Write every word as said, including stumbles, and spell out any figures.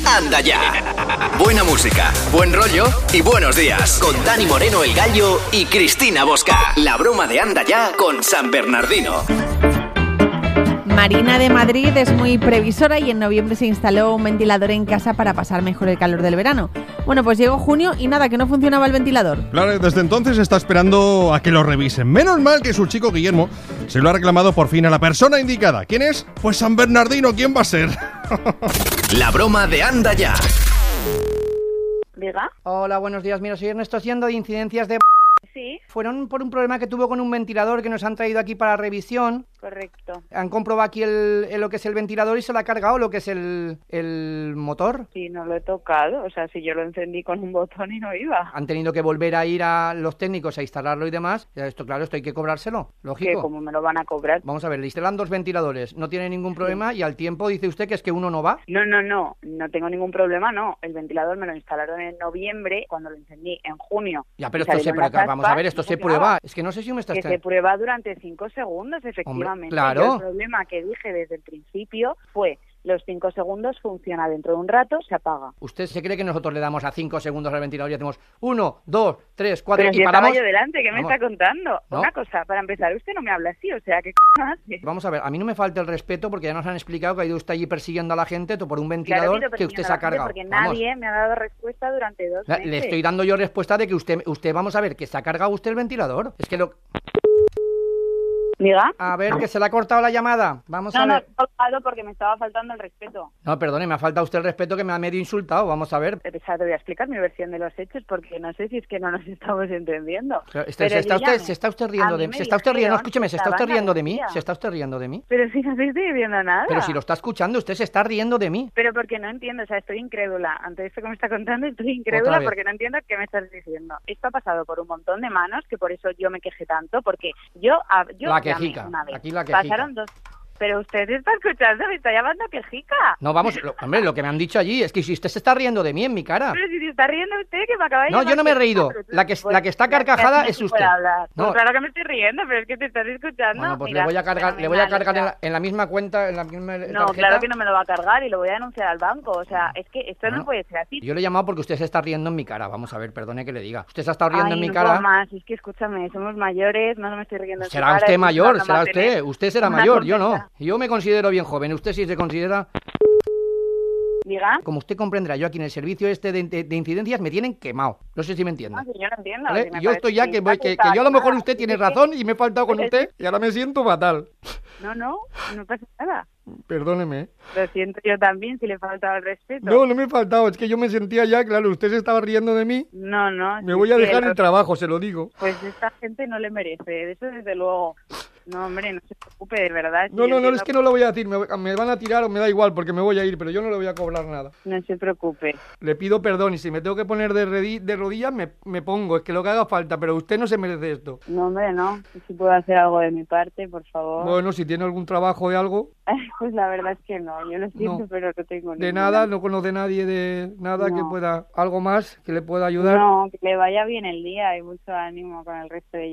Anda Ya. Buena música, buen rollo y buenos días. Con Dani Moreno el Gallo y Cristina Bosca. La broma de Anda Ya con San Bernardino. Marina de Madrid es muy previsora y en noviembre se instaló un ventilador en casa para pasar mejor el calor del verano. Bueno, pues llegó junio y nada, que no funcionaba el ventilador. Claro, desde entonces está esperando a que lo revisen. Menos mal que su chico Guillermo se lo ha reclamado por fin a la persona indicada. ¿Quién es? Pues San Bernardino, ¿quién va a ser? La broma de Anda Ya. Diga. Hola, buenos días. Mira, soy Ernesto Siendo de Incidencias de... Sí, Fueron por un problema que tuvo con un ventilador que nos han traído aquí para revisión. correcto. Han comprobado aquí el, el- lo que es el ventilador y se le ha cargado lo que es el, el motor. Sí, no lo he tocado. O sea, si yo lo encendí con un botón y no iba. Han tenido que volver a ir a los técnicos a instalarlo y demás. Ya esto, claro, esto hay que cobrárselo, Que lógico. como me lo van a cobrar. Vamos a ver, le instalan dos ventiladores, no tiene ningún problema y al tiempo dice usted que es que uno no va. No, no, no. No tengo ningún problema, no. El ventilador me lo instalaron en noviembre, cuando lo encendí en junio. Ya, pero Y esto se salieron las prueba, vamos a aspas ver, y esto no se funcionaba. prueba. Es que no sé si me estás... Que se prueba durante cinco segundos, efectivamente. claro. Yo el problema que dije desde el principio fue: los cinco segundos funciona, dentro de un rato se apaga. ¿Usted se cree que nosotros le damos a cinco segundos al ventilador y hacemos uno, dos, tres, cuatro Pero y si estaba paramos? yo delante, ¿qué me Vamos. está contando? No. Una cosa, para empezar, usted no me habla así, o sea, ¿qué c*** hace? Vamos a ver, a mí no me falta el respeto porque ya nos han explicado que ha ido usted allí persiguiendo a la gente por un Claro ventilador que, que usted se ha cargado. Porque Vamos. nadie me ha dado respuesta durante dos La- meses. Le estoy dando yo respuesta de que usted, usted, vamos a ver, que se ha cargado usted el ventilador. Es que lo... ¿Diga? A ver, que se le ha cortado la llamada. Vamos No, a no, ver. he colgado porque me estaba faltando el respeto. No, perdone, me ha faltado usted el respeto que me ha medio insultado. Vamos a ver. O sea, te voy a explicar mi versión de los hechos porque no sé si es que no nos estamos entendiendo. O sea, este- Pero se, está usted, dígame, se está usted a riendo mí de me Se está usted riendo, dijeron escúcheme, se que está usted estaba riendo de mí. Andalucía. Se está usted riendo de mí. Pero si no te estoy viendo nada. Pero si lo está escuchando, usted se está riendo de mí. Pero porque no entiendo, o sea, estoy incrédula. Ante esto que me está contando, estoy Otra incrédula vez. porque no entiendo qué me estás diciendo. Esto ha pasado por un montón de manos, que por eso yo me quejé tanto, porque yo, a- yo La llamé quejica, una vez. aquí la quejica. Pasaron dos... Pero usted está escuchando, me está llamando quejica. No, vamos, lo- hombre, lo que me han dicho allí es que si usted se está riendo de mí en mi cara. Pero si se está riendo usted, que me acaba de No, llamar yo no me he quejica, reído. pero tú- La que- pues, la que está ya- ya carcajada no es se usted. puede hablar. No. Pues claro que me estoy riendo, pero es que te estás escuchando. Bueno, pues Mira, le voy a cargar, le voy a fenomenal, cargar o sea, en la, en la misma cuenta, en la misma No, tarjeta. claro que no me lo va a cargar y lo voy a denunciar al banco. O sea, es que esto Bueno, no puede ser así. Yo le he llamado porque usted se está riendo en mi cara. Vamos a ver, perdone que le diga. Usted se ha estado riendo Ay, en mi no cara. puedo más, es que escúchame, somos mayores, no, no me estoy riendo en su Será cara, usted estoy mayor, intentando será mantener usted. Usted será una mayor, yo no. conversa- Yo me considero bien joven. Usted sí se considera... Diga. Como usted comprenderá, yo aquí en el servicio este de, de- de incidencias me tienen quemado. No sé si me entiende. Ah, sí, yo lo entiendo. ¿Vale? sí, me Yo parece estoy ya que, voy- que, que está yo a lo mejor nada. usted tiene Es que- razón y me he faltado con es usted que- y ahora me siento fatal. No, no, no pasa nada. Perdóneme. Lo siento yo también si le faltaba el respeto. No, no me he faltado. Es que yo me sentía ya, claro, usted se estaba riendo de mí. No, no. Me si voy es a que dejar lo- el trabajo, se lo digo. Pues esta gente no le merece, de eso desde luego. No, hombre, no se preocupe, de verdad. No, si no, yo no, es entiendo- que no lo voy a decir. Me, me van a tirar o me da igual porque me voy a ir, pero yo no le voy a cobrar nada. No se preocupe. Le pido perdón y si me tengo que poner de, redi- de rodillas me, me pongo. Es que lo que haga falta, pero usted no se merece esto. No, hombre, no. Si puedo hacer algo de mi parte, por favor. Bueno, si tiene algún trabajo de algo, Pues la verdad es que no. Yo lo siento, No. pero no tengo de ninguna. nada, no conoce nadie de nada que No. pueda, algo más que le pueda ayudar. No, que le vaya bien el día y mucho ánimo con el resto de